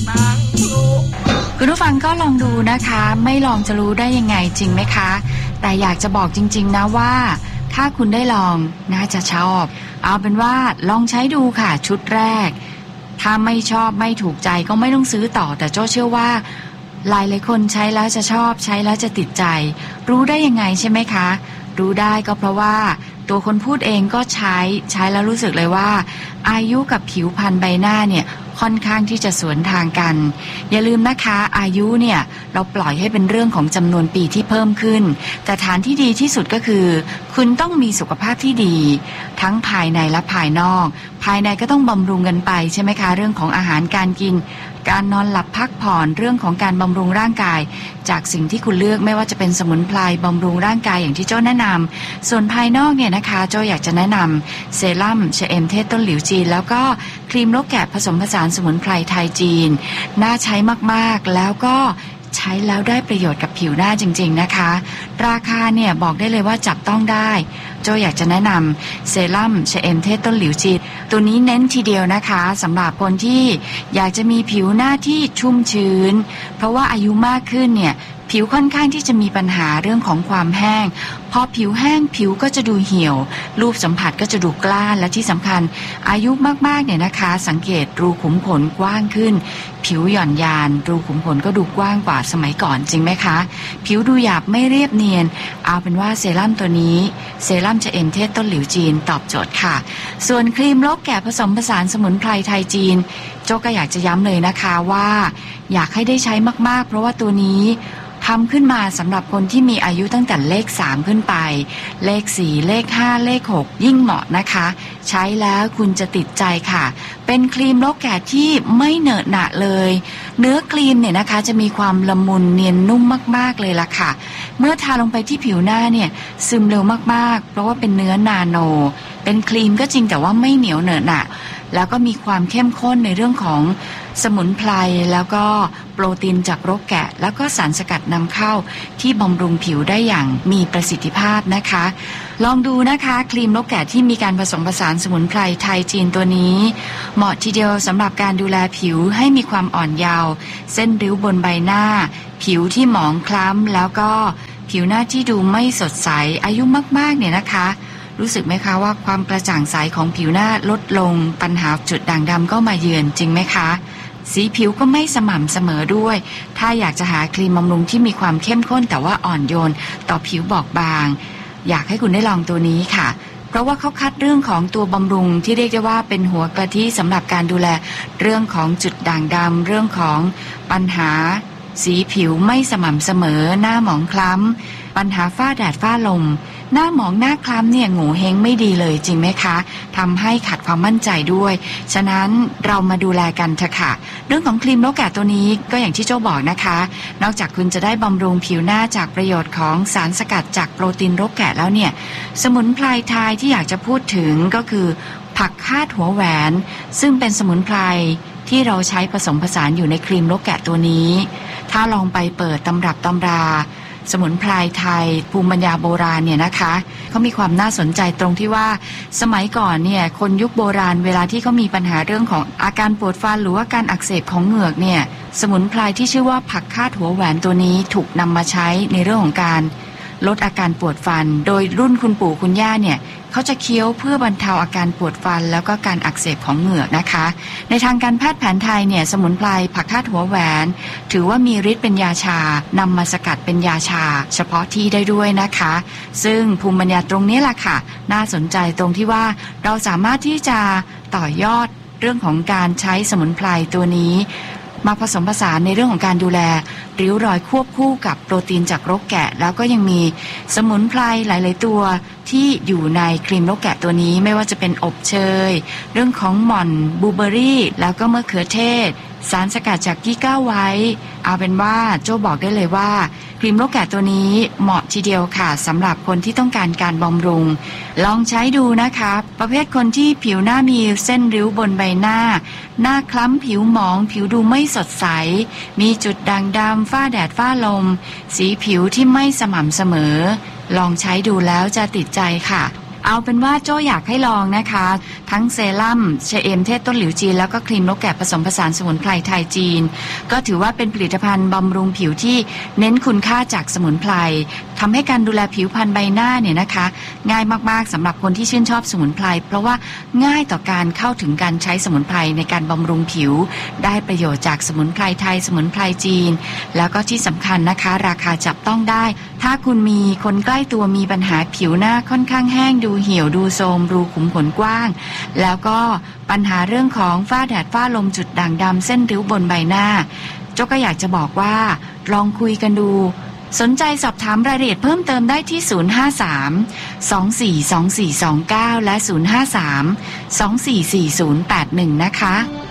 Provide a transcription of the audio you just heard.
คุณผู้ฟังก็ลองดูนะคะไม่ลองจะรู้ได้ยังไงจริงไหมคะแต่อยากจะบอกจริงๆนะว่าถ้าคุณได้ลองน่าจะชอบเอาเป็นว่าลองใช้ดูค่ะชุดแรกถ้าไม่ชอบไม่ถูกใจก็ไม่ต้องซื้อต่อแต่โจ้เชื่อว่าหลายคนใช้แล้วจะชอบใช้แล้วจะติดใจรู้ได้ยังไงใช่ไหมคะรู้ได้ก็เพราะว่าตัวคนพูดเองก็ใช้แล้วรู้สึกเลยว่าอายุกับผิวพรรณใบหน้าเนี่ยค่อนข้างที่จะสวนทางกันอย่าลืมนะคะอายุเนี่ยเราปล่อยให้เป็นเรื่องของจำนวนปีที่เพิ่มขึ้นแต่ฐานที่ดีที่สุดก็คือคุณต้องมีสุขภาพที่ดีทั้งภายในและภายนอกภายในก็ต้องบำรุงกันไปใช่ไหมคะเรื่องของอาหารการกินการนอนหลับพักผ่อนเรื่องของการบำรุงร่างกายจากสิ่งที่คุณเลือกไม่ว่าจะเป็นสมุนไพรบำรุงร่างกายอย่างที่โจ้แนะนำส่วนภายนอกเนี่ยนะคะโจ้อยากจะแนะนำเซรั่มชะเอมเทศต้นหลิวจีนแล้วก็ครีมลกแกะผสมผสานสมุนไพรไทยจีนน่าใช้มากๆแล้วก็ใช้แล้วได้ประโยชน์กับผิวหน้าจริงๆนะคะราคาเนี่ยบอกได้เลยว่าจับต้องได้โจอยากจะแนะนำเซรั่มชะเอมเทศต้นหลิวจีนตัวนี้เน้นทีเดียวนะคะสำหรับคนที่อยากจะมีผิวหน้าที่ชุ่มชื้นเพราะว่าอายุมากขึ้นเนี่ยผิวค่อนข้างที่จะมีปัญหาเรื่องของความแห้งพอผิวแห้งผิวก็จะดูเหี่ยวรูปสัมผัสก็จะดูกล้านและที่สำคัญอายุมากๆเนี่ยนะคะสังเกตรูขุมขนกว้างขึ้นผิวหย่อนยานรูขุมขนก็ดูกว้างกว่าสมัยก่อนจริงไหมคะผิวดูหยาบไม่เรียบเนียนเอาเป็นว่าเซรั่มตัวนี้เซรั่มชะเอมเทศต้นหลิวจีนตอบโจทย์ค่ะส่วนครีมลกแกะผสมผสานสมุนไพรไทยจีนโจก็อยากจะย้ำเลยนะคะว่าอยากให้ได้ใช้มากๆเพราะว่าตัวนี้ทำขึ้นมาสำหรับคนที่มีอายุตั้งแต่เลข3ขึ้นไปเลข4เลข5เลข6ยิ่งเหมาะนะคะใช้แล้วคุณจะติดใจค่ะเป็นครีมลกแกะที่ไม่เหนอะหนะเลยเนื้อครีมเนี่ยนะคะจะมีความละมุนเนียนนุ่มมากๆเลยล่ะค่ะเมื่อทาลงไปที่ผิวหน้าเนี่ยซึมเร็วมากๆเพราะว่าเป็นเนื้อนาโนเป็นครีมก็จริงแต่ว่าไม่เหนียวเหนอะหนะแล้วก็มีความเข้มข้นในเรื่องของสมุนไพรแล้วก็โปรตีนจากรกแกะแล้วก็สารสกัดนำเข้าที่บำรุงผิวได้อย่างมีประสิทธิภาพนะคะลองดูนะคะครีมรกแกะที่มีการผสมผสานสมุนไพรไทยจีนตัวนี้เหมาะทีเดียวสำหรับการดูแลผิวให้มีความอ่อนเยาว์เส้นริ้วบนใบหน้าผิวที่หมองคล้ำแล้วก็ผิวหน้าที่ดูไม่สดใสอายุมากๆเนี่ยนะคะรู้สึกไหมคะว่าความกระจ่างใสของผิวหน้าลดลงปัญหาจุดด่างดำก็มาเยือนจริงไหมคะสีผิวก็ไม่สม่ำเสมอด้วยถ้าอยากจะหาครีมบำรุงที่มีความเข้มข้นแต่ว่าอ่อนโยนต่อผิวบอบบางอยากให้คุณได้ลองตัวนี้ค่ะเพราะว่าเขาคัดเรื่องของตัวบำรุงที่เรียกได้ว่าเป็นหัวกะทิสำหรับการดูแลเรื่องของจุดด่างดำเรื่องของปัญหาสีผิวไม่สม่ำเสมอหน้าหมองคล้ำปัญหาฝ้าแดดฝ้าลมหน้าหมองหน้าคล้ำเนี่ยโง่เฮงไม่ดีเลยจริงไหมคะทำให้ขาดความมั่นใจด้วยฉะนั้นเรามาดูแลกันเถอะค่ะเรื่องของครีมลกแกะตัวนี้ก็อย่างที่โจ้บอกนะคะนอกจากคุณจะได้บำรุงผิวหน้าจากประโยชน์ของสารสกัดจากโปรตีนลกแกะแล้วเนี่ยสมุนไพรไทยที่อยากจะพูดถึงก็คือผักคาดหัวแหวนซึ่งเป็นสมุนไพรที่เราใช้ผสมผสานอยู่ในครีมลกแกะตัวนี้ถ้าลองไปเปิดตำรับตำราสมุนไพรไทยภูมิปัญญาโบราณเนี่ยนะคะเขามีความน่าสนใจตรงที่ว่าสมัยก่อนเนี่ยคนยุคโบราณเวลาที่เขามีปัญหาเรื่องของอาการปวดฟันหรือว่าการอักเสบของเหงือกเนี่ยสมุนไพรที่ชื่อว่าผักคาดหัวแหวนตัวนี้ถูกนำมาใช้ในเรื่องของการลดอาการปวดฟันโดยรุ่นคุณปู่คุณย่าเนี่ยเขาจะเคี้ยวเพื่อบรรเทาอาการปวดฟันแล้วก็การอักเสบของเหงือกนะคะในทางการแพทย์แผนไทยเนี่ยสมุนไพรผักคาดหัวแหวนถือว่ามีฤทธิ์เป็นยาชานำมาสกัดเป็นยาชาเฉพาะที่ได้ด้วยนะคะซึ่งภูมิปัญญาตรงนี้แหละค่ะน่าสนใจตรงที่ว่าเราสามารถที่จะต่อยอดเรื่องของการใช้สมุนไพรตัวนี้มาผสมผสานในเรื่องของการดูแลริ้วรอยควบคู่กับโปรตีนจากรกแกะแล้วก็ยังมีสมุนไพรหลายๆตัวที่อยู่ในครีมรกแกะตัวนี้ไม่ว่าจะเป็นอบเชยเรื่องของหม่อนบลูเบอร์รี่แล้วก็มะเขือเทศสารสกัดจากกี้ก้าไว้เอาเป็นว่าโจ้บอกได้เลยว่าครีมรกแกะตัวนี้เหมาะทีเดียวค่ะสำหรับคนที่ต้องการการบำรุงลองใช้ดูนะคะประเภทคนที่ผิวหน้ามีเส้นริ้วบนใบหน้าหน้าคล้ำผิวหมองผิวดูไม่สดใสมีจุดด่างดำฝ้าแดดฝ้าลมสีผิวที่ไม่สม่ำเสมอลองใช้ดูแล้วจะติดใจค่ะเอาเป็นว่าโจ้อยากให้ลองนะคะทั้งเซรั่มชะเอมเทศต้นหลิวจีนแล้วก็ครีมนกแกะผสมผสานสมุนไพรไทยจีนก็ถือว่าเป็นผลิตภัณฑ์บำรุงผิวที่เน้นคุณค่าจากสมุนไพรทำให้การดูแลผิวพรรณใบหน้าเนี่ยนะคะง่ายมากๆสำหรับคนที่ชื่นชอบสมุนไพรเพราะว่าง่ายต่อการเข้าถึงการใช้สมุนไพรในการบำรุงผิวได้ประโยชน์จากสมุนไพรไทยสมุนไพรจีนแล้วก็ที่สำคัญนะคะราคาจับต้องได้ถ้าคุณมีคนใกล้ตัวมีปัญหาผิวหน้าค่อนข้างแห้งดูเหี่ยวดูโทรมรูขุมขนกว้างแล้วก็ปัญหาเรื่องของฝ้าแดดฝ้าลมจุดด่างดำเส้นริ้วบนใบหน้าโจ้ก็อยากจะบอกว่าลองคุยกันดูสนใจสอบถามรายละเอียดเพิ่มเติมได้ที่053 242429และ053 244081นะคะ